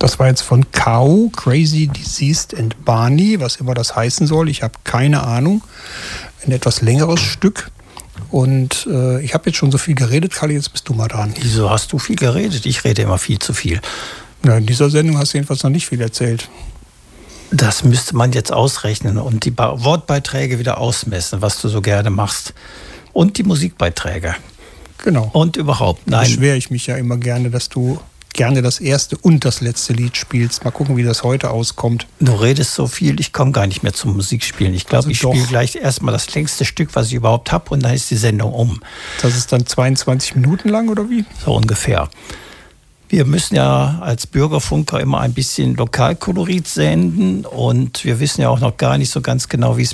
Das war jetzt von Cow, Crazy, Diseased and Barney, was immer das heißen soll. Ich habe keine Ahnung. Ein etwas längeres Stück. Und ich habe jetzt schon so viel geredet, Kalle, jetzt bist du mal dran. Wieso hast du viel geredet? Ich rede immer viel zu viel. Ja, in dieser Sendung hast du jedenfalls noch nicht viel erzählt. Das müsste man jetzt ausrechnen und die Wortbeiträge wieder ausmessen, was du so gerne machst. Und die Musikbeiträge. Genau. Und überhaupt, nein. Da beschwere ich mich ja immer gerne, dass du gerne das erste und das letzte Lied spielst. Mal gucken, wie das heute auskommt. Du redest so viel, ich komme gar nicht mehr zum Musikspielen. Ich glaube, ich spiele gleich erstmal das längste Stück, was ich überhaupt habe, und dann ist die Sendung um. Das ist dann 22 Minuten lang, oder wie? So ungefähr. Wir müssen ja als Bürgerfunker immer ein bisschen Lokalkolorit senden und wir wissen ja auch noch gar nicht so ganz genau, wie es